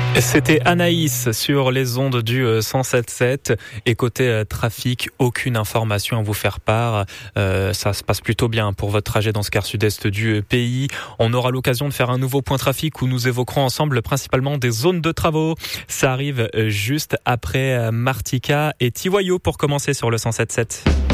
C'était Anaïs sur les ondes du 107.7 et côté trafic, aucune information à vous faire part. Ça se passe plutôt bien pour votre trajet dans ce quart sud-est du pays. On aura l'occasion de faire un nouveau point trafic où nous évoquerons ensemble principalement des zones de travaux. Ça arrive juste après Martika et Tiwayo pour commencer sur le 107.7.